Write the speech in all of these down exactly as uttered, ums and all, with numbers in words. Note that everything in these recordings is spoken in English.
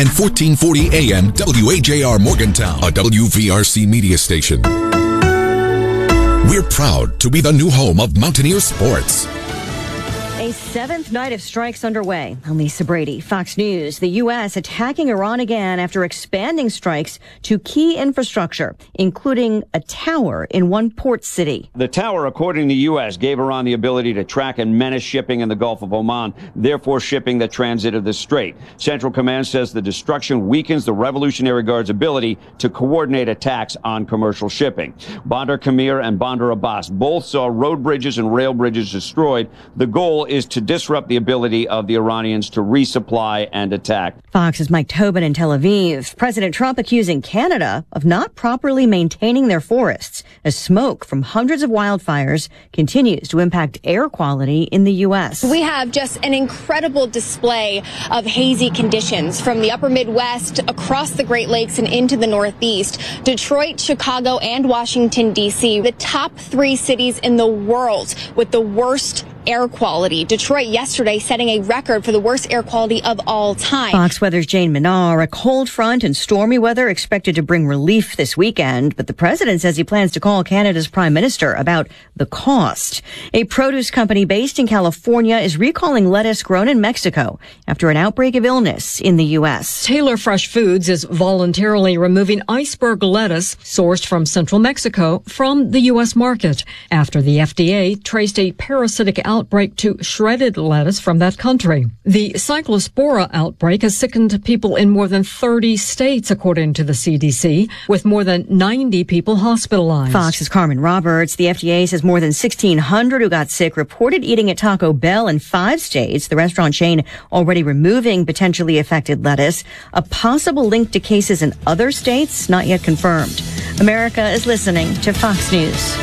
and fourteen forty A M W A J R Morgantown, a W V R C media station. We're proud to be the new home of Mountaineer sports. A seventh night of strikes underway. I'm Lisa Brady, Fox News. The U S attacking Iran again after expanding strikes to key infrastructure, including a tower in one port city. The tower, according to the U S, gave Iran the ability to track and menace shipping in the Gulf of Oman, therefore shipping that transited the strait. Central Command says the destruction weakens the Revolutionary Guard's ability to coordinate attacks on commercial shipping. Bandar Kamir and Bandar Abbas both saw road bridges and rail bridges destroyed. The goal is to disrupt the ability of the Iranians to resupply and attack. Fox's Mike Tobin in Tel Aviv. President Trump accusing Canada of not properly maintaining their forests as smoke from hundreds of wildfires continues to impact air quality in the U S. We have just an incredible display of hazy conditions from the upper Midwest across the Great Lakes and into the Northeast. Detroit, Chicago, and Washington, D C, the top three cities in the world with the worst air quality. Detroit yesterday setting a record for the worst air quality of all time. Fox Weather's Jane Minar. A cold front and stormy weather expected to bring relief this weekend, but the president says he plans to call Canada's prime minister about the cost. A produce company based in California is recalling lettuce grown in Mexico after an outbreak of illness in the U S. Taylor Fresh Foods is voluntarily removing iceberg lettuce sourced from central Mexico from the U S market after the F D A traced a parasitic outbreak to shredded lettuce from that country. The Cyclospora outbreak has sickened people in more than thirty states, according to the C D C, with more than ninety people hospitalized. Fox's Carmen Roberts. The F D A says more than sixteen hundred who got sick reported eating at Taco Bell in five states. The restaurant chain already removing potentially affected lettuce. A possible link to cases in other states not yet confirmed. America is listening to Fox News.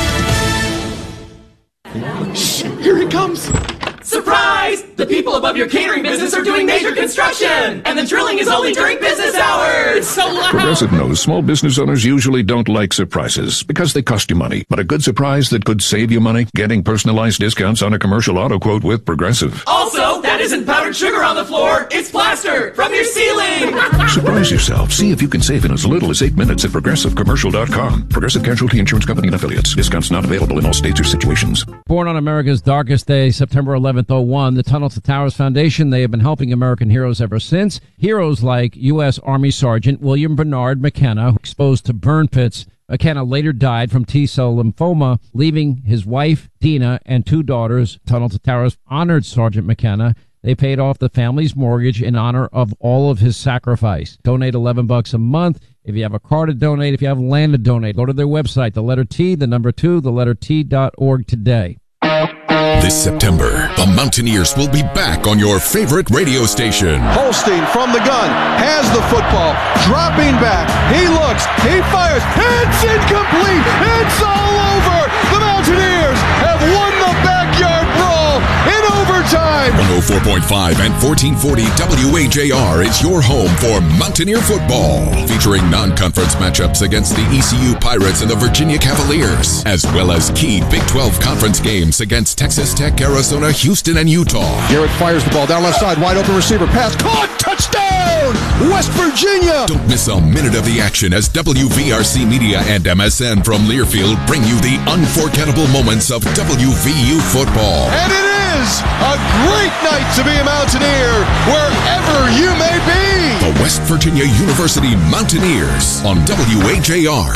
Shh, here he comes. Surprise! The people above your catering business are doing major construction, and the drilling is only during business hours. So loud. Progressive knows small business owners usually don't like surprises because they cost you money. But a good surprise that could save you money? Getting personalized discounts on a commercial auto quote with Progressive. Also, that isn't powdered sugar on the floor. It's plaster from your ceiling. Surprise yourself. See if you can save in as little as eight minutes at progressive commercial dot com. Progressive Casualty Insurance Company and Affiliates. Discounts not available in all states or situations. Born on America's darkest day, September eleventh, oh one, the Tunnel to Towers Foundation, they have been helping American heroes ever since. Heroes like U S. Army Sergeant William Bernard McKenna, exposed to burn pits. McKenna later died from T-cell lymphoma, leaving his wife, Dina, and two daughters. Tunnel to Towers honored Sergeant McKenna. They paid off the family's mortgage in honor of all of his sacrifice. Donate eleven bucks a month. If you have a car to donate, if you have land to donate, go to their website, the letter T, the number two, the letter T dot org today. This September, the Mountaineers will be back on your favorite radio station. Holstein from the gun, has the football, dropping back, he looks, he fires, it's incomplete, it's all over! The Mountaineers have won the backyard brawl in overtime! one oh four point five and fourteen forty W A J R is your home for Mountaineer football, featuring non-conference matchups against the E C U Pirates and the Virginia Cavaliers, as well as key Big twelve conference games against Texas Tech, Arizona, Houston, and Utah. Garrett fires the ball down left side, wide open receiver, pass, caught, touchdown, West Virginia! Don't miss a minute of the action as W V R C Media and M S N from Learfield bring you the unforgettable moments of W V U football. And it is a great night to be a Mountaineer, wherever you may be. The West Virginia University Mountaineers on W A J R.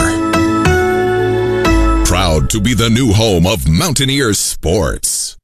Proud to be the new home of Mountaineers sports.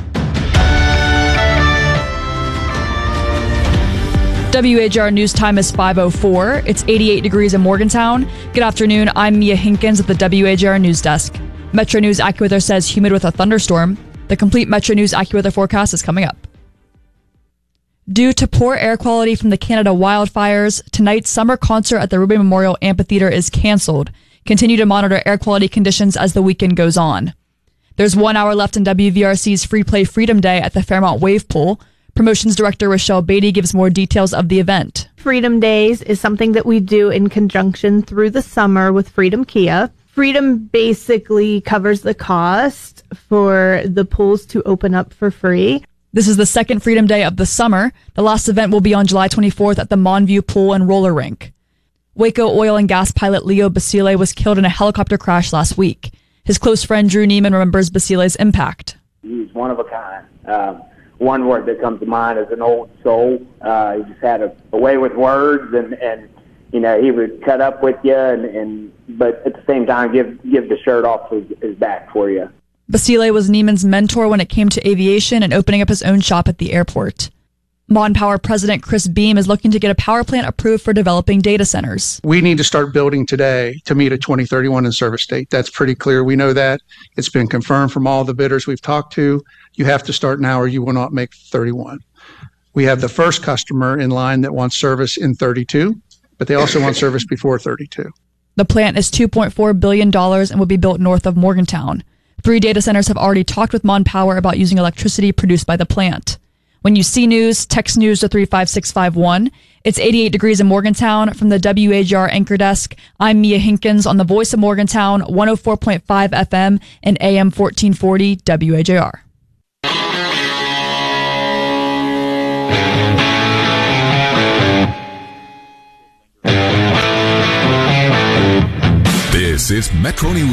W A J R News Time is five oh four. It's eighty-eight degrees in Morgantown. Good afternoon. I'm Mia Hinkins at the W A J R News Desk. Metro News AccuWeather says humid with a thunderstorm. The complete Metro News AccuWeather forecast is coming up. Due to poor air quality from the Canada wildfires, tonight's summer concert at the Rubin Memorial Amphitheater is canceled. Continue to monitor air quality conditions as the weekend goes on. There's one hour left in W V R C's Free Play Freedom Day at the Fairmont Wave Pool. Promotions Director Rochelle Beatty gives more details of the event. Freedom Days is something that we do in conjunction through the summer with Freedom Kia. Freedom basically covers the cost for the pools to open up for free. This is the second Freedom Day of the summer. The last event will be on July twenty-fourth at the Monview Pool and Roller Rink. Waco oil and gas pilot Leo Basile was killed in a helicopter crash last week. His close friend Drew Neiman remembers Basile's impact. He's one of a kind. Um, one word that comes to mind is an old soul. Uh, he just had a, a way with words, and, and you know, he would cut up with you, and, and but at the same time give give the shirt off his, his back for you. Basile was Neiman's mentor when it came to aviation and opening up his own shop at the airport. Mon Power President Chris Beam is looking to get a power plant approved for developing data centers. We need to start building today to meet a twenty thirty-one in-service date. That's pretty clear. We know that. It's been confirmed from all the bidders we've talked to. You have to start now or you will not make thirty-one. We have the first customer in line that wants service in thirty-two, but they also want service before thirty-two. The plant is two point four billion dollars and will be built north of Morgantown. Three data centers have already talked with Mon Power about using electricity produced by the plant. When you see news, text news to three five six five one. It's eighty-eight degrees in Morgantown. From the W A J R Anchor Desk, I'm Mia Hinkins on the Voice of Morgantown, one oh four point five F M and A M fourteen forty W A J R. This is Metro News.